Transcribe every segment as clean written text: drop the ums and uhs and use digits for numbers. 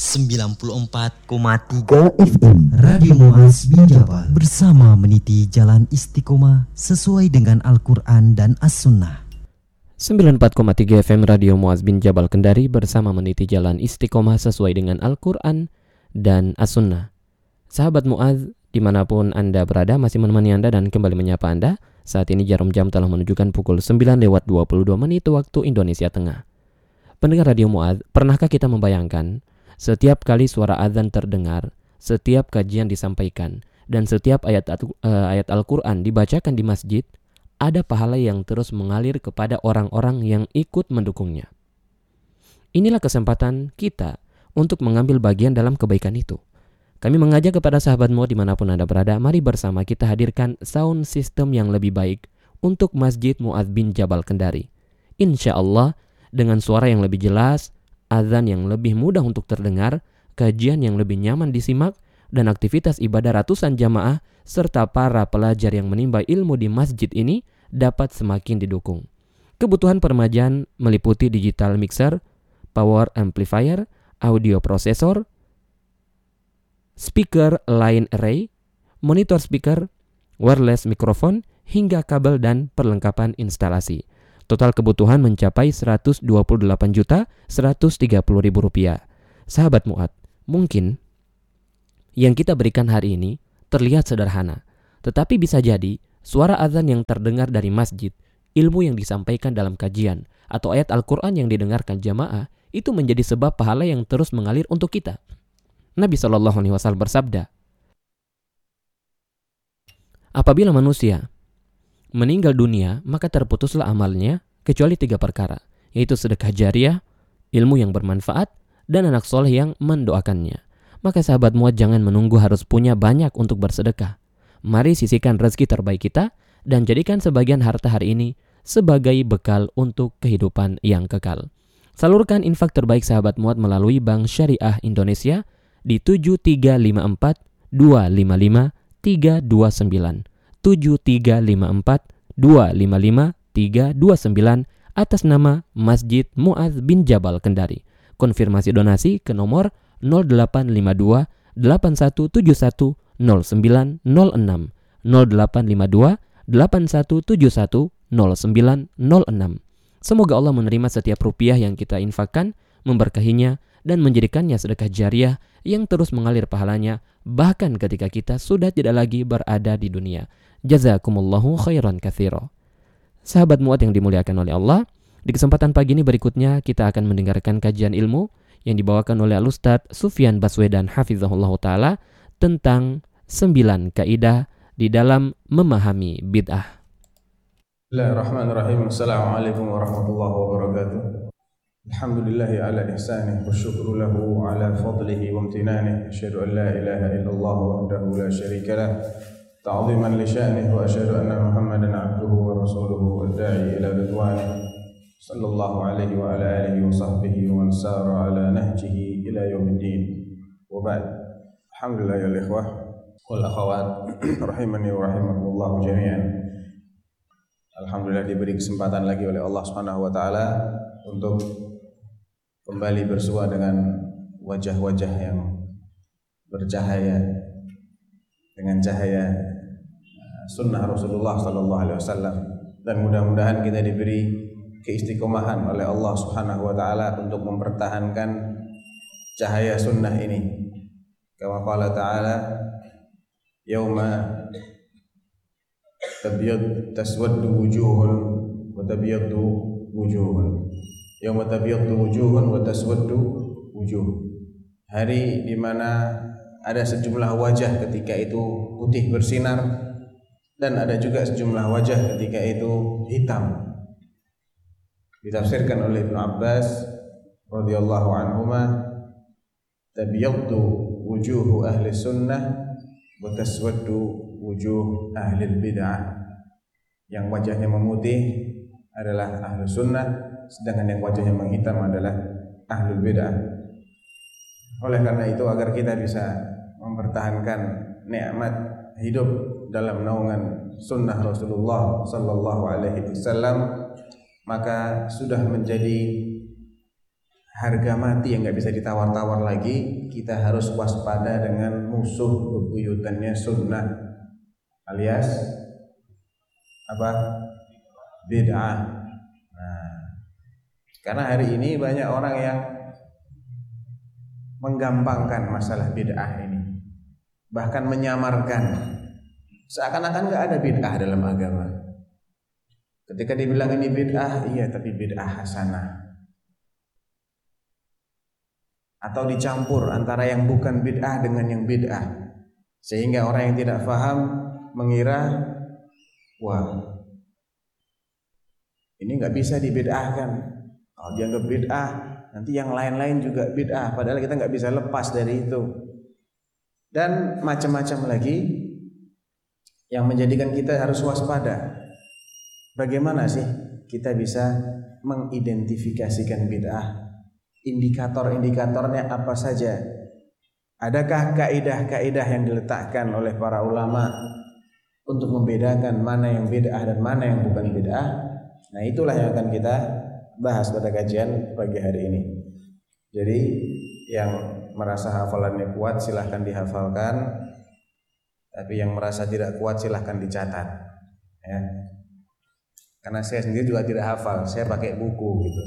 94,3 FM Radio Muaz bin Jabal bersama meniti jalan istiqomah sesuai dengan Al-Quran dan As-Sunnah. 94,3 FM Radio Muaz bin Jabal Kendari bersama meniti jalan istiqomah sesuai dengan Al-Quran dan As-Sunnah. Sahabat Muaz, dimanapun Anda berada, masih menemani Anda dan kembali menyapa Anda. Saat ini jarum jam telah menunjukkan pukul 9:22 waktu Indonesia Tengah. Pendengar Radio Muaz, pernahkah kita membayangkan setiap kali suara azan terdengar, setiap kajian disampaikan, dan setiap ayat Al-Quran dibacakan di masjid, ada pahala yang terus mengalir kepada orang-orang yang ikut mendukungnya. Inilah kesempatan kita untuk mengambil bagian dalam kebaikan itu. Kami mengajak kepada sahabatmu dimanapun Anda berada, mari bersama kita hadirkan sound system yang lebih baik untuk Masjid Muaz bin Jabal Kendari. Insya Allah, dengan suara yang lebih jelas, azan yang lebih mudah untuk terdengar, kajian yang lebih nyaman disimak, dan aktivitas ibadah ratusan jamaah serta para pelajar yang menimba ilmu di masjid ini dapat semakin didukung. Kebutuhan permajaan meliputi digital mixer, power amplifier, audio processor, speaker line array, monitor speaker, wireless mikrofon, hingga kabel dan perlengkapan instalasi. Total kebutuhan mencapai Rp128.130.000. Sahabat Mu'ad, mungkin yang kita berikan hari ini terlihat sederhana, tetapi bisa jadi suara azan yang terdengar dari masjid, ilmu yang disampaikan dalam kajian, atau ayat Al-Quran yang didengarkan jamaah, itu menjadi sebab pahala yang terus mengalir untuk kita. Nabi SAW bersabda, apabila manusia meninggal dunia, maka terputuslah amalnya kecuali 3 perkara, yaitu sedekah jariah, ilmu yang bermanfaat, dan anak soleh yang mendoakannya. Maka sahabat Muaz, jangan menunggu harus punya banyak untuk bersedekah. Mari sisihkan rezeki terbaik kita dan jadikan sebagian harta hari ini sebagai bekal untuk kehidupan yang kekal. Salurkan infak terbaik sahabat Muaz melalui Bank Syariah Indonesia di 7354 255 329. 7354-255-329 atas nama Masjid Muaz bin Jabal Kendari. Konfirmasi donasi ke nomor 0852 8171 0906 0852 8171 0906. Semoga Allah menerima setiap rupiah yang kita infakkan, memberkahinya, dan menjadikannya sedekah jariah yang terus mengalir pahalanya bahkan ketika kita sudah tidak lagi berada di dunia. Jazakumullahu khairan katsira. Sahabat Mu'ad yang dimuliakan oleh Allah, di kesempatan pagi ini berikutnya kita akan mendengarkan kajian ilmu yang dibawakan oleh Al-Ustaz Sufyan Baswedan hafizahullah ta'ala tentang 9 kaidah di dalam memahami bid'ah. Bismillahirrahmanirrahim. Assalamualaikum warahmatullahi wabarakatuh. Alhamdulillahi ala ihsanih wa syukru lahu ala fadlihi wa amtinanih. Asyhadu an la ilaha illallah wahdahu la syarika lah ta'ziman li sya'nih wa asyhadu anna Muhammadan abduhu wa rasuluhu wa da'i ila ridwanih sallallahu alaihi wa ala alihi wa sahbihi wa man sara ala nahjihi ila yaumiddin. Wa ba'd. Alhamdulillah ya ikhwah wal akhawat rahimani wa rahimakumullah jami'an. Alhamdulillah diberi kesempatan lagi oleh Allah Subhanahu wa taala untuk kembali bersua dengan wajah-wajah yang bercahaya dengan cahaya sunnah Rasulullah sallallahu alaihi wasallam, dan mudah-mudahan kita diberi keistiqomahan oleh Allah Subhanahu wa taala untuk mempertahankan cahaya sunnah ini. Kama qala ta'ala, yauma taswaddu wujuhun wa tabyaddu wujuhun. Yauma tabyaddu wujuhun wa taswaddu wujuh. Hari di mana ada sejumlah wajah ketika itu putih bersinar, dan ada juga sejumlah wajah ketika itu hitam. Ditafsirkan oleh Ibnu Abbas radhiyallahu anhuma, tabyaddu wujuhu ahli sunnah wa taswaddu wujuh ahli bid'ah. Yang wajahnya memutih adalah ahli sunnah, sedangkan yang wajahnya menghitam adalah ahlul bid'ah. Oleh karena itu, agar kita bisa mempertahankan nikmat hidup dalam naungan sunnah Rasulullah sallallahu alaihi wasallam, maka sudah menjadi harga mati yang nggak bisa ditawar-tawar lagi. Kita harus waspada dengan musuh bebuyutannya sunnah, alias apa? Bid'ah. Nah, karena hari ini banyak orang yang menggampangkan masalah bid'ah ini, bahkan menyamarkan, seakan-akan nggak ada bid'ah dalam agama. Ketika dibilang ini bid'ah, iya tapi bid'ah hasanah. Atau dicampur antara yang bukan bid'ah dengan yang bid'ah, sehingga orang yang tidak paham mengira, wah ini nggak bisa dibid'ahkan. Kalau dianggap bid'ah, nanti yang lain-lain juga bid'ah. Padahal kita nggak bisa lepas dari itu. Dan macam-macam lagi yang menjadikan kita harus waspada. Bagaimana sih kita bisa mengidentifikasikan bid'ah? Indikator-indikatornya apa saja? Adakah kaidah-kaidah yang diletakkan oleh para ulama untuk membedakan mana yang bid'ah dan mana yang bukan bid'ah? Nah, itulah yang akan kita bahas pada kajian pagi hari ini. Jadi yang merasa hafalannya kuat silahkan dihafalkan, tapi yang merasa tidak kuat silahkan dicatat, ya. Karena saya sendiri juga tidak hafal, saya pakai buku gitu.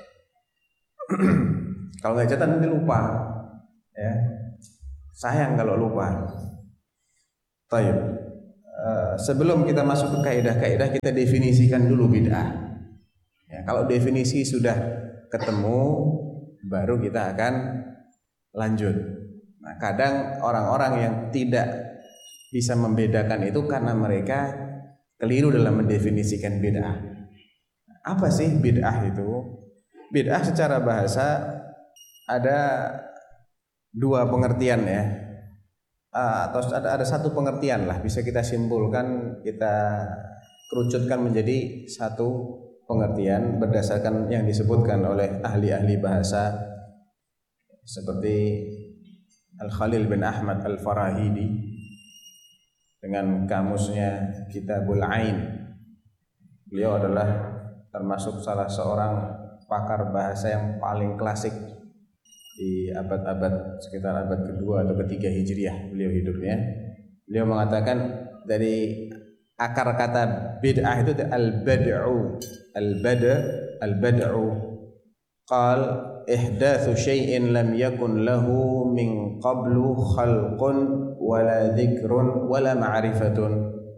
Kalau nggak catat nanti lupa, ya. Sayang kalau lupa. Baik. Sebelum kita masuk ke kaidah-kaidah, kita definisikan dulu bid'ah. Ya, kalau definisi sudah ketemu, baru kita akan lanjut. Nah, kadang orang-orang yang tidak bisa membedakan itu karena mereka keliru dalam mendefinisikan bid'ah. Apa sih bid'ah itu? Bid'ah secara bahasa ada dua pengertian, ya. Atau ada satu pengertian lah, bisa kita simpulkan, kita kerucutkan menjadi satu pengertian berdasarkan yang disebutkan oleh ahli-ahli bahasa seperti Al-Khalil bin Ahmad Al-Farahidi dengan kamusnya Kitabul Ain. Beliau adalah termasuk salah seorang pakar bahasa yang paling klasik di abad-abad sekitar abad kedua atau ketiga Hijriah beliau hidupnya. Beliau mengatakan dari akar kata bid'ah itu al-bad'u. Al-bad'u qal ihdatsu syai'in lam yakun lahu min qablu khalqun wala dzikrun wala ma'rifatun.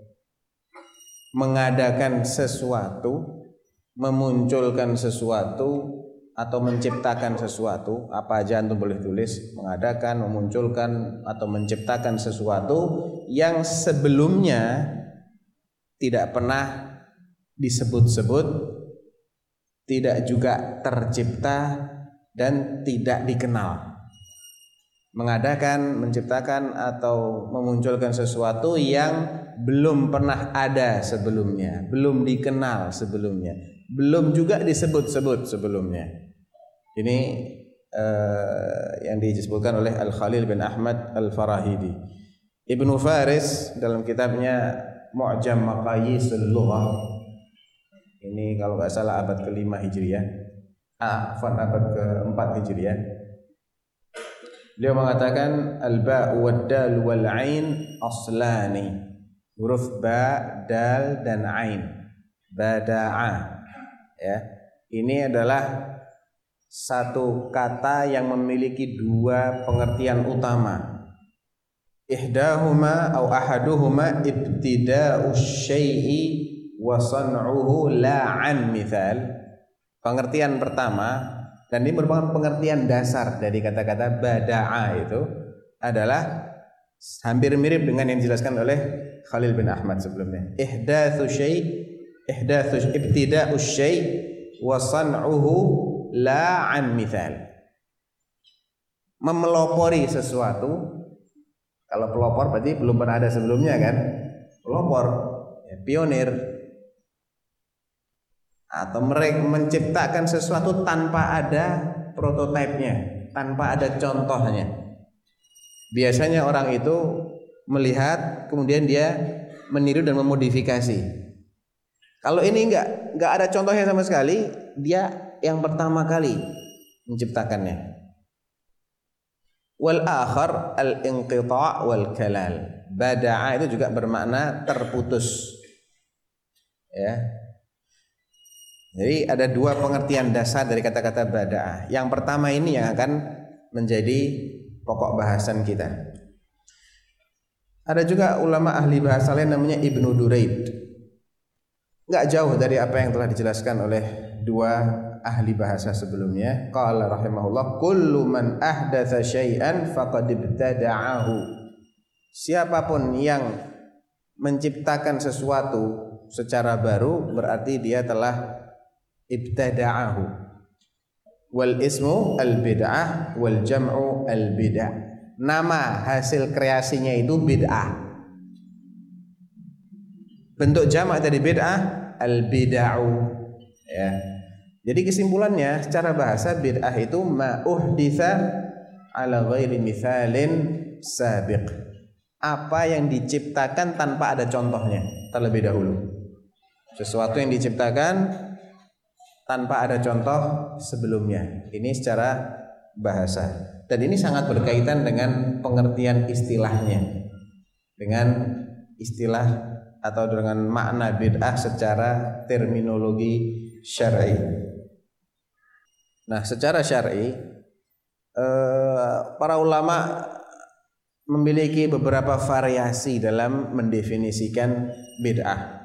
Mengadakan sesuatu, memunculkan sesuatu atau menciptakan sesuatu, apa aja antum boleh tulis, mengadakan, memunculkan atau menciptakan sesuatu yang sebelumnya tidak pernah disebut-sebut, tidak juga tercipta dan tidak dikenal. Mengadakan, menciptakan atau memunculkan sesuatu yang belum pernah ada sebelumnya, belum dikenal sebelumnya, belum juga disebut-sebut sebelumnya. Ini yang disebutkan oleh Al-Khalil bin Ahmad Al-Farahidi. Ibnu Faris dalam kitabnya Mu'jam Maqayisul Lughah, ini kalau nggak salah abad ke-5 Hijriah, abad ke-4 Hijriah, beliau mengatakan al-ba' wad-dal wal 'ain aslani. Huruf ba, dal dan ain, bada'a, ya. Ini adalah satu kata yang memiliki dua pengertian utama. Ihdahuma aw ahaduhuma ibtida'u syai'i wa san'uhu la 'an mithal. Pengertian pertama, dan ini merupakan pengertian dasar dari kata-kata bada'a itu, adalah hampir mirip dengan yang dijelaskan oleh Khalil bin Ahmad sebelumnya. Ihdatsu ibtida'u syai' wa san'uhu la 'an mithal. Memelopori sesuatu. Kalau pelopor berarti belum pernah ada sebelumnya kan? Pelopor, ya, pionir. Atau mereka menciptakan sesuatu tanpa ada prototipenya, tanpa ada contohnya. Biasanya orang itu melihat, kemudian dia meniru dan memodifikasi. Kalau ini enggak ada contohnya sama sekali, dia yang pertama kali menciptakannya. Wal akhar al-inqita' wal kalal. Bada'a itu juga bermakna terputus. Ya. Jadi ada dua pengertian dasar dari kata-kata bada'a. Yang pertama ini yang akan menjadi pokok bahasan kita. Ada juga ulama ahli bahasa lain namanya Ibnu Duraid. Enggak jauh dari apa yang telah dijelaskan oleh dua ahli bahasa sebelumnya. Qala rahimahullah, kullu man ahdatsa syai'an faqad ibtada'ahu. Siapapun yang menciptakan sesuatu secara baru berarti dia telah ibtada'ahu. Wal ismu al bid'ah wal jam'u al bid'ah. Nama hasil kreasinya itu bid'ah. Bentuk jamak dari bid'ah al bid'u. Ya. Jadi kesimpulannya secara bahasa bid'ah itu ma uhditsa ala ghairi mithalin sabiq. Apa yang diciptakan tanpa ada contohnya terlebih dahulu. Sesuatu yang diciptakan tanpa ada contoh sebelumnya. Ini secara bahasa. Dan ini sangat berkaitan dengan pengertian istilahnya. Dengan istilah atau dengan makna bid'ah secara terminologi syar'i. Nah, secara syar'i para ulama memiliki beberapa variasi dalam mendefinisikan bid'ah.